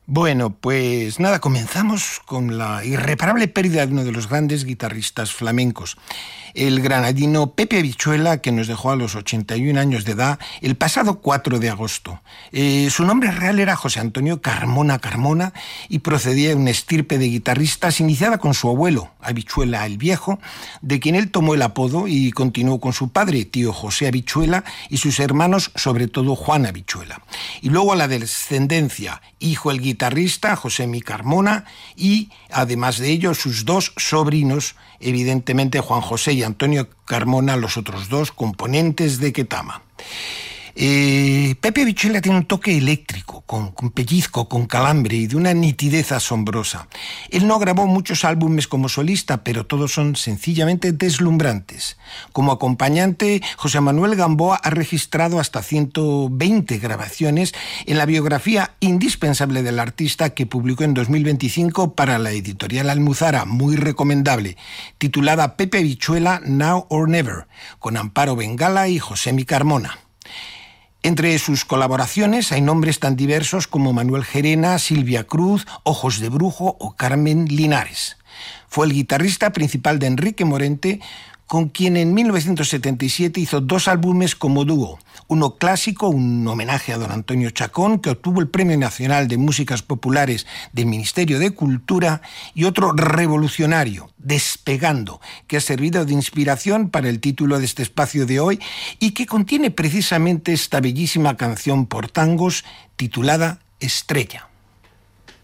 Bueno, pues nada, comenzamos con la irreparable pérdida de uno de los grandes guitarristas flamencos, el granadino Pepe Habichuela, que nos dejó a los 81 años de edad el pasado 4 de agosto. Su nombre real era José Antonio Carmona Carmona y procedía de una estirpe de guitarristas iniciada con su abuelo, Habichuela el Viejo, de quien él tomó el apodo y continuó con su padre, tío José Habichuela, y sus hermanos, sobre todo Juan Habichuela. Y luego a la descendencia, hijo el guitarrista José Mi Carmona y, además de ello, sus dos sobrinos, evidentemente Juan José y Antonio Carmona, los otros dos componentes de Ketama. Pepe Habichuela tiene un toque eléctrico, con pellizco, con calambre y de una nitidez asombrosa. Él no grabó muchos álbumes como solista, pero todos son sencillamente deslumbrantes. Como acompañante, José Manuel Gamboa ha registrado hasta 120 grabaciones en la biografía indispensable del artista que publicó en 2025 para la editorial Almuzara, muy recomendable, titulada Pepe Habichuela Now or Never, con Amparo Bengala y José Mi Carmona. Entre sus colaboraciones hay nombres tan diversos como Manuel Gerena, Silvia Cruz, Ojos de Brujo o Carmen Linares. Fue el guitarrista principal de Enrique Morente, con quien en 1977 hizo 2 álbumes como dúo. Uno clásico, un homenaje a don Antonio Chacón, que obtuvo el Premio Nacional de Músicas Populares del Ministerio de Cultura, y otro revolucionario, Despegando, que ha servido de inspiración para el título de este espacio de hoy y que contiene precisamente esta bellísima canción por tangos titulada Estrella.